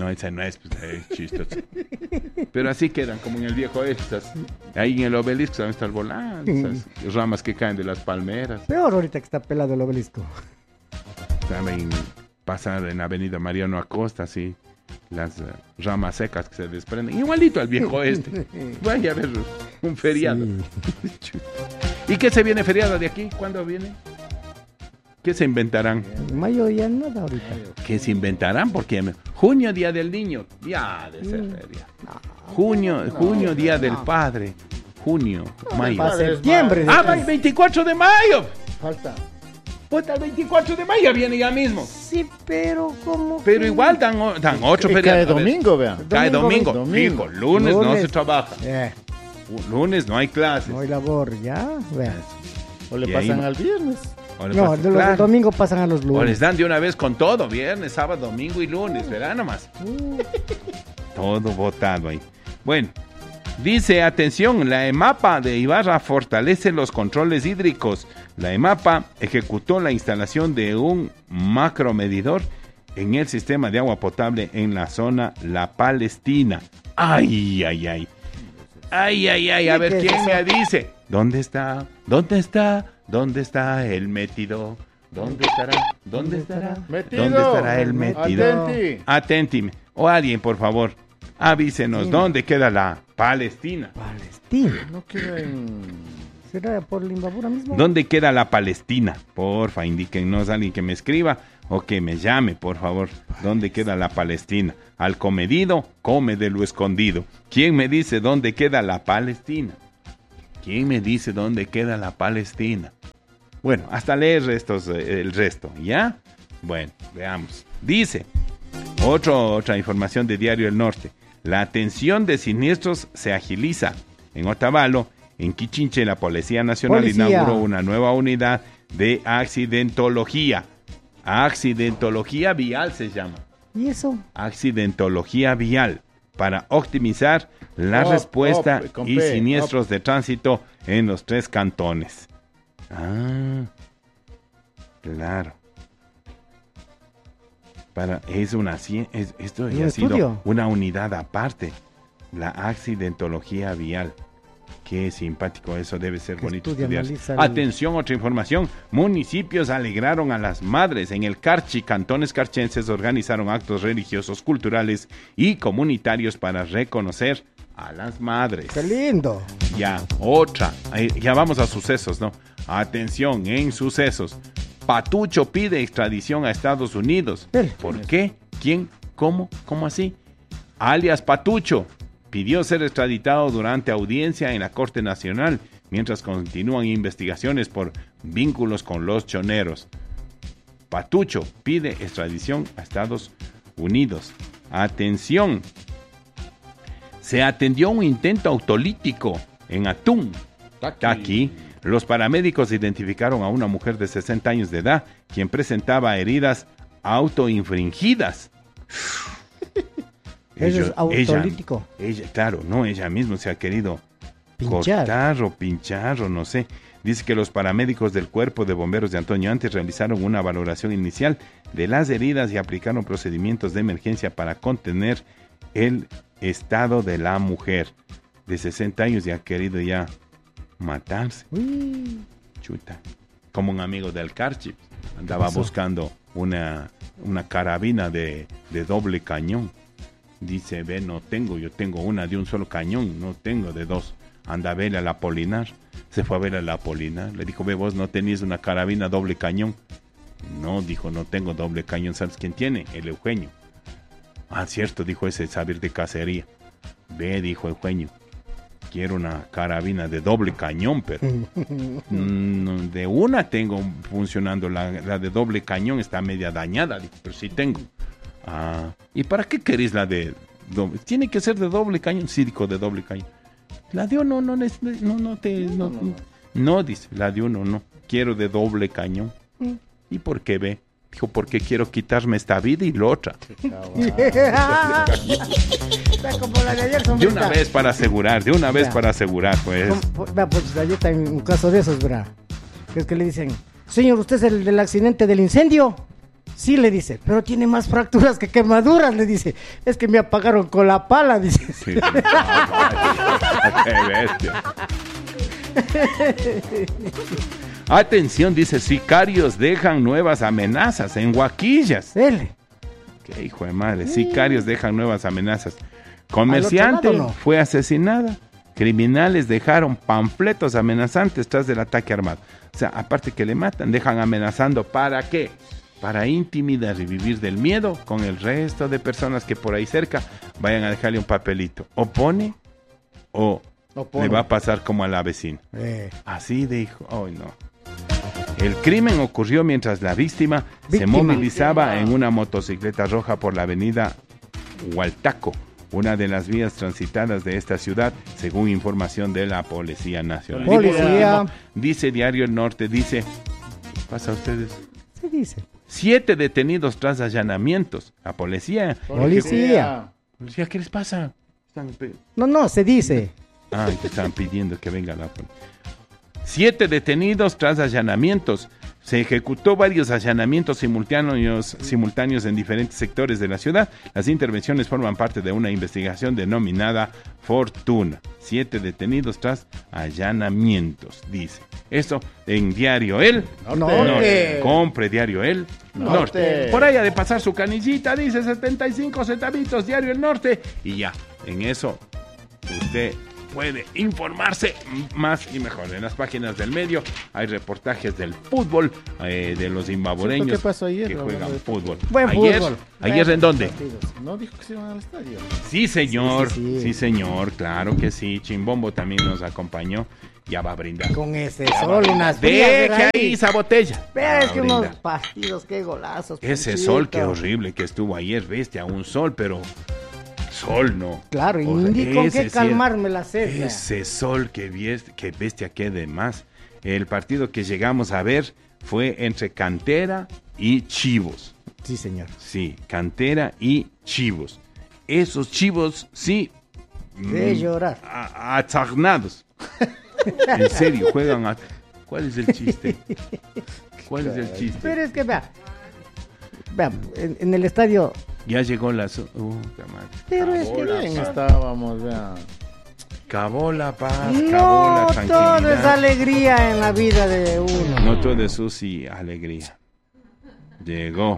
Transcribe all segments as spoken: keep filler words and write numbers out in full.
No, esa no es, pues, es chistoso. Pero así quedan, como en el viejo estas. Ahí en el obelisco también está el volante, esas ramas que caen de las palmeras. Peor ahorita que está pelado el obelisco. También pasar en Avenida Mariano Acosta, así, las uh, ramas secas que se desprenden. Igualito al viejo este. Vaya a ver un feriado. Sí. ¿Y qué se viene feriado de aquí? ¿Cuándo viene? ¿Qué se inventarán? En mayo ya nada ahorita. ¿Qué se inventarán? Porque junio, Día del Niño. Ya de ser feria. Junio, junio, no, Día no. del Padre. Junio, no, mayo. Para septiembre. Ah, va el veinticuatro de mayo. Falta. Puta, el veinticuatro de mayo viene ya mismo. Sí, pero ¿cómo? Pero que... igual dan, dan ocho feriados. Cae domingo, vean. Cae domingo. domingo. Fijo, lunes, lunes no se trabaja. Yeah. Lunes no hay clases. No hay labor, ya. Vean. O le y pasan ahí... al viernes. No, de los claro. domingo pasan a los lunes. O les dan de una vez con todo, viernes, sábado, domingo y lunes, ¿verdad? Nomás. Uh. Todo botado ahí. Bueno, dice, atención, la EMAPA de Ibarra fortalece los controles hídricos. La EMAPA ejecutó la instalación de un macromedidor en el sistema de agua potable en la zona La Palestina. Ay, ay, ay. Ay, ay, ay, a ver quién me dice. ¿Dónde está? ¿Dónde está? ¿Dónde está el metido? ¿Dónde estará? ¿Dónde estará? Metido. ¿Dónde estará el metido? Atenti. Atenti. O alguien, por favor, avísenos. Sí. ¿Dónde queda la Palestina? Palestina. No queda en... ¿Será por Limbabura mismo? ¿Dónde queda la Palestina? Porfa, indíquennos a alguien que me escriba o que me llame, por favor. ¿Dónde queda la Palestina? Al comedido, come de lo escondido. ¿Quién me dice dónde queda la Palestina? ¿Quién me dice dónde queda la Palestina? Bueno, hasta leer estos, eh, el resto, ¿ya? Bueno, veamos. Dice, otro, otra información de Diario El Norte. La atención de siniestros se agiliza. En Otavalo, en Quichinche, la Policía Nacional Policía. inauguró una nueva unidad de accidentología. Accidentología vial se llama. ¿Y eso? Accidentología vial. Para optimizar la oh, respuesta oh, y P, siniestros oh. de tránsito en los tres cantones. Ah, claro. Para, es una, es, esto ya ha sido una unidad aparte. La accidentología vial. Qué simpático, eso debe ser que bonito estudiar. Atención, otra información. Municipios alegraron a las madres. En el Carchi, cantones carchenses organizaron actos religiosos, culturales y comunitarios para reconocer a las madres. ¡Qué lindo! Ya, otra. Ya vamos a sucesos, ¿no? Atención, en sucesos. Patucho pide extradición a Estados Unidos. ¿Por qué? ¿Quién? ¿Cómo? ¿Cómo así? Alias Patucho pidió ser extraditado durante audiencia en la Corte Nacional, mientras continúan investigaciones por vínculos con los choneros. Patucho pide extradición a Estados Unidos. Atención. Se atendió un intento autolítico en Atún, Taqui. Los paramédicos identificaron a una mujer de sesenta años de edad, quien presentaba heridas autoinfringidas. Eso ella, es autolítico. Ella, ella, claro, no, ella misma se ha querido pinchar. cortar o pinchar o no sé. Dice que los paramédicos del Cuerpo de Bomberos de Antonio Antes realizaron una valoración inicial de las heridas y aplicaron procedimientos de emergencia para contener el estado de la mujer de sesenta años y ha querido ya matarse. Uy. Chuta. Como un amigo del Carchi andaba buscando una, una carabina de, de doble cañón. Dice, ve, no tengo, yo tengo una de un solo cañón, no tengo de dos. Anda a ver al Apolinar. Se fue a ver al Apolinar. Le dijo, ve, vos no tenías una carabina doble cañón. No, dijo, no tengo doble cañón. ¿Sabes quién tiene? El Eugenio. Ah, cierto, dijo ese saber de cacería. Ve, dijo Eugenio, quiero una carabina de doble cañón, pero mm, de una tengo funcionando. La, la de doble cañón está media dañada, dijo, pero sí tengo. Ah, ¿y para qué querés la de doble? Tiene que ser de doble cañón, sí, dijo, de doble cañón. La de uno no, no, no, no te, no, no, no. no, dice, la de uno no, quiero de doble cañón. Mm. ¿Y por qué ve? Dijo, porque quiero quitarme esta vida y la otra. Como la de ayer, de una vez para asegurar, de una vez ya. para asegurar, pues. Como, pues ayer está un caso de esos, ¿verdad? Que es que le dicen, señor, ¿usted es el del accidente del incendio? Sí, le dice, pero tiene más fracturas que quemaduras, le dice. Es que me apagaron con la pala, dice. Sí. Qué bestia. Atención, dice, sicarios dejan nuevas amenazas en Huaquillas. Dele. Qué hijo de madre, sicarios dejan nuevas amenazas. Comerciante ¿Al otro lado, no? fue asesinada. Criminales dejaron panfletos amenazantes tras del ataque armado. O sea, aparte que le matan, dejan amenazando. ¿Para qué? Para intimidar y vivir del miedo con el resto de personas que por ahí cerca vayan a dejarle un papelito. O pone o Opone. le va a pasar como a la vecina. Eh. Así dijo. Ay, no. El crimen ocurrió mientras la víctima, Víctima. se movilizaba en una motocicleta roja por la avenida Hualtaco, una de las vías transitadas de esta ciudad, según información de la Policía Nacional. Policía. Dice Diario El Norte, dice, ¿qué pasa a ustedes? Se dice. Siete detenidos tras allanamientos. La policía. Policía. Policía, ¿qué les pasa? Están pe- No, no, se dice. Ah, te están pidiendo que venga la policía. Siete detenidos tras allanamientos. Se ejecutó varios allanamientos simultáneos, simultáneos en diferentes sectores de la ciudad. Las intervenciones forman parte de una investigación denominada Fortuna. Siete detenidos tras allanamientos, dice. Esto en Diario El Norte. Norte. Compre Diario El Norte. Norte. Por ahí ha de pasar su canillita, dice setenta y cinco centavitos, Diario El Norte. Y ya, en eso usted puede informarse más y mejor. En las páginas del medio hay reportajes del fútbol, eh, de los zimbabureños ¿Qué pasó ayer, que hablando juegan de fútbol. Buen ayer, fútbol. ¿Ayer en dónde? No dijo que se iban al estadio. Sí, señor. Sí, Sí, sí, sí. señor. Claro que sí. Chimbombo también nos acompañó. Ya va a brindar. Con ese sol, unas frías, Deje ¿verdad? ahí esa botella. Vea, Va es a que unos brindar. partidos, qué golazos. Ese Ponchito. sol, qué horrible que estuvo ayer, bestia, un sol, pero sol no. Claro, y O sea, ni con ese qué sí calmarme la sed. vea. Ese sol, que, bies- que bestia, que demás. El partido que llegamos a ver fue entre Cantera y Chivos. Sí, señor. Sí, Cantera y Chivos. Esos Chivos, sí. De mm, llorar. a- Atagnados. En serio, juegan a... ¿Cuál es el chiste? ¿Cuál es el chiste? Pero es que vea, vea, en, en el estadio, Ya llegó la... so- Uh, puta madre. pero es Acabó que la Bien paz. estábamos, vean. Acabó la paz, acabó no la todo tranquilidad. es alegría en la vida de uno. No todo es sushi, alegría. Llegó,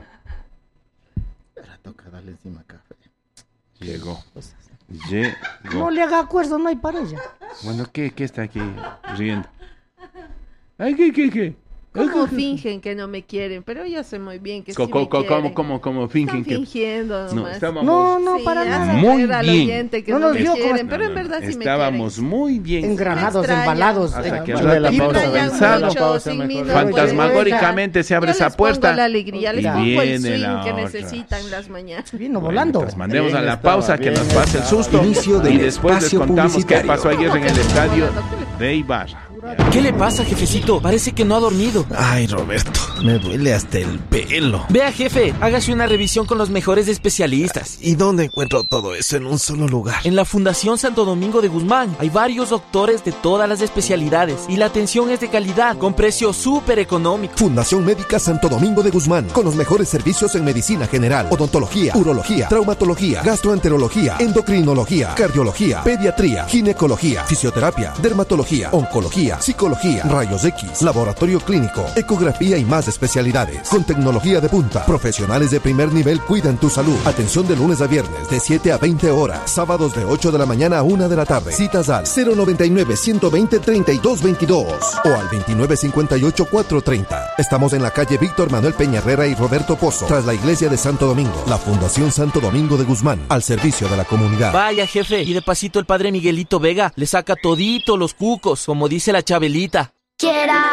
Ahora toca darle encima café. llegó, No llegó. le haga acuerdo, no hay para ella. Bueno, ¿qué, qué está aquí riendo? Ay, ¿qué, qué, qué? ¿Cómo fingen que no me quieren? Pero yo sé muy bien que sí Co- me co- co- quieren. ¿Cómo, cómo, cómo fingen Están que...? fingiendo No, nomás. estábamos, No, no, Sí, para hacen nada. Muy creer al bien. oyente que No no, nos me dio quieren, con- pero en no, no, verdad sí estábamos me muy bien. Engranados, extraña. embalados. Hasta eh, que bueno, de la el tipo- pausa Extrañan avanzada. mucho, Pausa sin mejor. mí no Fantasmagóricamente se abre Yo esa les pongo puerta. la alegría, les y pongo el viene swing la que otra. necesitan las mañanas. Vino Bueno, volando. entonces mandemos Bien a la estaba, pausa que bien nos pase el estaba. susto. Inicio del y después les espacio contamos qué publicitario. pasó ayer en el ¿Cómo que estadio estamos hablando? de Ibarra. ¿Qué le pasa, jefecito? Parece que no ha dormido. Ay, Roberto, me duele hasta el pelo. Vea, jefe, hágase una revisión con los mejores especialistas. ¿Y dónde encuentro todo eso en un solo lugar? En la Fundación Santo Domingo de Guzmán hay varios doctores de todas las especialidades y la atención es de calidad, con precio súper económico. Fundación Médica Santo Domingo de Guzmán, con los mejores servicios en medicina general, odontología, urología, traumatología, gastroenterología, endocrinología, cardiología, pediatría, ginecología, fisioterapia, dermatología, oncología, psicología, rayos X, laboratorio clínico, ecografía y más especialidades. Con tecnología de punta, profesionales de primer nivel cuidan tu salud. Atención de lunes a viernes de siete a veinte horas, sábados de ocho de la mañana a una de la tarde. Citas al cero noventa y nueve, ciento veinte, treinta y dos veintidós o al veintinueve cincuenta y ocho, cuatrocientos treinta. Estamos en la calle Víctor Manuel Peña Herrera y Roberto Pozo, tras la iglesia de Santo Domingo. La Fundación Santo Domingo de Guzmán, al servicio de la comunidad. Vaya, jefe, y de pasito el padre Miguelito Vega le saca todito los cucos, como dice la Chabelita. Quiera